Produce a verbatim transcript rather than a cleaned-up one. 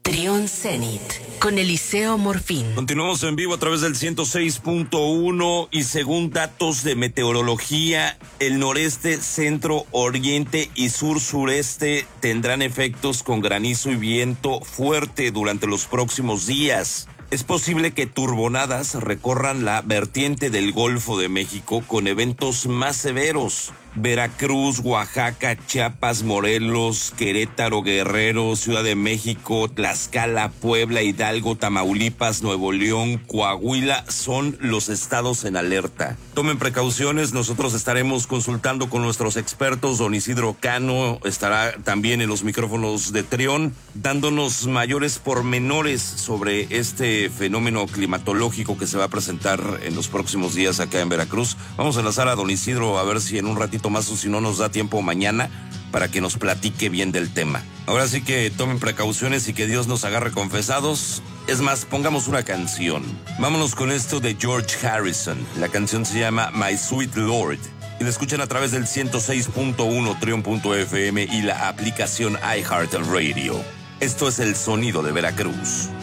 Trión Zenit con Eliseo Morfín. Continuamos en vivo a través del ciento seis punto uno y según datos de meteorología, el noreste, centro, oriente y sur-sureste tendrán efectos con granizo y viento fuerte durante los próximos días. Es posible que turbonadas recorran la vertiente del Golfo de México con eventos más severos. Veracruz, Oaxaca, Chiapas, Morelos, Querétaro, Guerrero, Ciudad de México, Tlaxcala, Puebla, Hidalgo, Tamaulipas, Nuevo León, Coahuila son los estados en alerta. Tomen precauciones, nosotros estaremos consultando con nuestros expertos. Don Isidro Cano estará también en los micrófonos de Trión, dándonos mayores pormenores sobre este fenómeno climatológico que se va a presentar en los próximos días acá en Veracruz. Vamos a enlazar a don Isidro a ver si en un ratito más o si no nos da tiempo mañana para que nos platique bien del tema. Ahora sí que tomen precauciones y que Dios nos agarre confesados. Es más, pongamos una canción. Vámonos con esto de George Harrison. La canción se llama My Sweet Lord y la escuchan a través del ciento seis punto uno Trión punto F M y la aplicación iHeartRadio. Esto es el sonido de Veracruz.